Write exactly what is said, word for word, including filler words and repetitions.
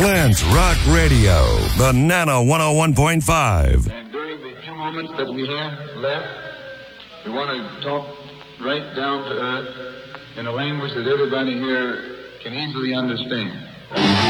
Clint's Rock Radio, the Nano one oh one point five. And during the few moments that we have left, we want to talk right down to earth in a language that everybody here can easily understand.